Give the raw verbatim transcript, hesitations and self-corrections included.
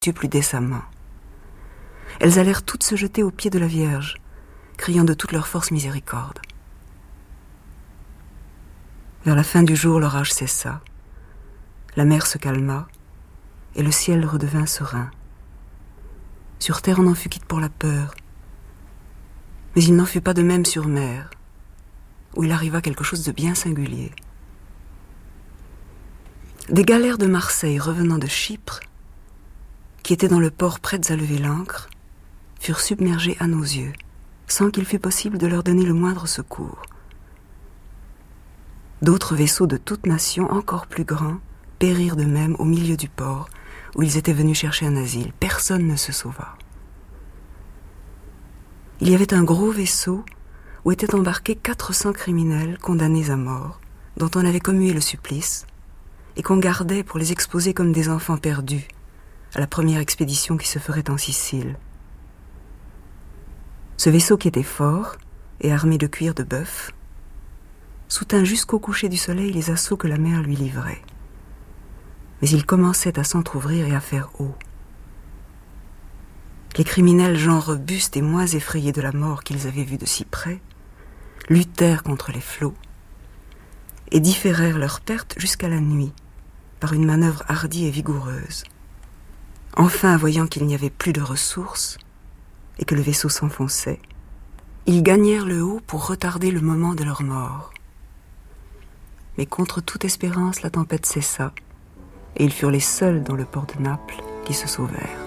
plus décemment. Elles allèrent toutes se jeter aux pieds de la Vierge, criant de toute leur force miséricorde. Vers la fin du jour, l'orage cessa, la mer se calma, et le ciel redevint serein. Sur terre, on en fut quitte pour la peur, mais il n'en fut pas de même sur mer, où il arriva quelque chose de bien singulier. Des galères de Marseille revenant de Chypre, qui étaient dans le port prêtes à lever l'ancre, furent submergées à nos yeux, sans qu'il fût possible de leur donner le moindre secours. D'autres vaisseaux de toute nation, encore plus grands, périrent de même au milieu du port, où ils étaient venus chercher un asile. Personne ne se sauva. Il y avait un gros vaisseau où étaient embarqués quatre cents criminels condamnés à mort, dont on avait commué le supplice, et qu'on gardait pour les exposer comme des enfants perdus à la première expédition qui se ferait en Sicile. Ce vaisseau, qui était fort et armé de cuir de bœuf, soutint jusqu'au coucher du soleil les assauts que la mer lui livrait. Mais il commençait à s'entr'ouvrir et à faire eau. Les criminels, gens robustes et moins effrayés de la mort qu'ils avaient vue de si près, luttèrent contre les flots et différèrent leur perte jusqu'à la nuit par une manœuvre hardie et vigoureuse. Enfin, voyant qu'il n'y avait plus de ressources et que le vaisseau s'enfonçait, ils gagnèrent le haut pour retarder le moment de leur mort. Mais contre toute espérance, la tempête cessa, et ils furent les seuls dans le port de Naples qui se sauvèrent.